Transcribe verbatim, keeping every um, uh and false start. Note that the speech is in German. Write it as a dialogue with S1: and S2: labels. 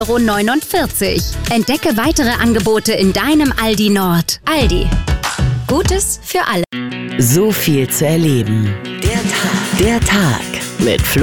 S1: Euro neunundvierzig. Entdecke weitere Angebote in deinem Aldi Nord. Aldi. Gutes für alle.
S2: So viel zu erleben. Der Tag. Der Tag mit Flo